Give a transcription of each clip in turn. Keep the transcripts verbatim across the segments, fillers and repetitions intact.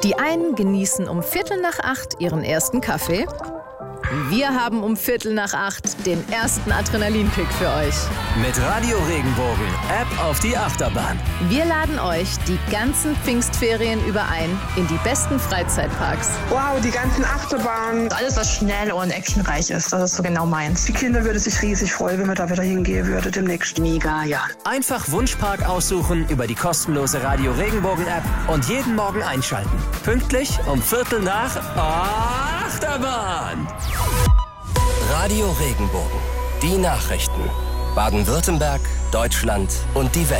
Die einen genießen um Viertel nach acht ihren ersten Kaffee. Wir haben um Viertel nach acht den ersten Adrenalinkick für euch. Mit Radio Regenbogen, App auf die Achterbahn. Wir laden euch die ganzen Pfingstferien über ein in die besten Freizeitparks. Wow, die ganzen Achterbahnen. Alles, was schnell und actionreich ist, das ist so genau meins. Die Kinder würden sich riesig freuen, wenn wir da wieder hingehen würden demnächst. Mega, ja. Einfach Wunschpark aussuchen über die kostenlose Radio Regenbogen App und jeden Morgen einschalten. Pünktlich um Viertel nach Achterbahn. Radio Regenbogen. Die Nachrichten. Baden-Württemberg, Deutschland und die Welt.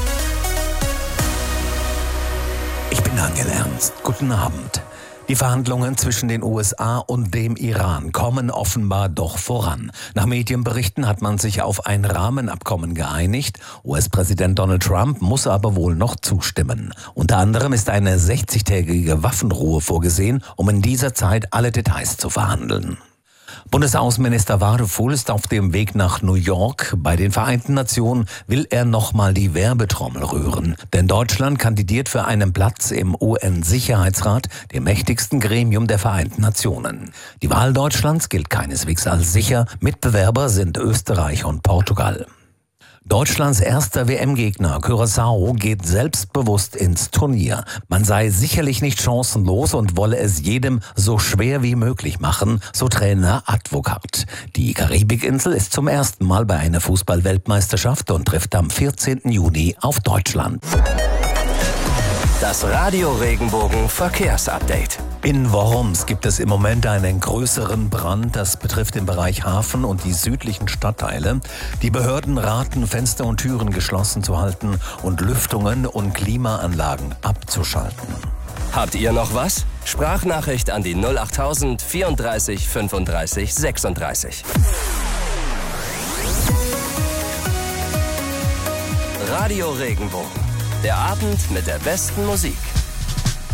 Ich bin Daniel Ernst. Guten Abend. Die Verhandlungen zwischen den U S A und dem Iran kommen offenbar doch voran. Nach Medienberichten hat man sich auf ein Rahmenabkommen geeinigt. U S-Präsident Donald Trump muss aber wohl noch zustimmen. Unter anderem ist eine sechzigtägige Waffenruhe vorgesehen, um in dieser Zeit alle Details zu verhandeln. Bundesaußenminister Wadefuhl ist auf dem Weg nach New York. Bei den Vereinten Nationen will er nochmal die Werbetrommel rühren. Denn Deutschland kandidiert für einen Platz im U N-Sicherheitsrat, dem mächtigsten Gremium der Vereinten Nationen. Die Wahl Deutschlands gilt keineswegs als sicher. Mitbewerber sind Österreich und Portugal. Deutschlands erster W M-Gegner Curaçao geht selbstbewusst ins Turnier. Man sei sicherlich nicht chancenlos und wolle es jedem so schwer wie möglich machen, so Trainer Advokat. Die Karibikinsel ist zum ersten Mal bei einer Fußball-Weltmeisterschaft und trifft am vierzehnten Juni auf Deutschland. Das Radio Regenbogen Verkehrsupdate. In Worms gibt es im Moment einen größeren Brand. Das betrifft den Bereich Hafen und die südlichen Stadtteile. Die Behörden raten, Fenster und Türen geschlossen zu halten und Lüftungen und Klimaanlagen abzuschalten. Habt ihr noch was? Sprachnachricht an die null achttausend vierunddreißig fünfunddreißig sechsunddreißig. Radio Regenbogen. Der Abend mit der besten Musik.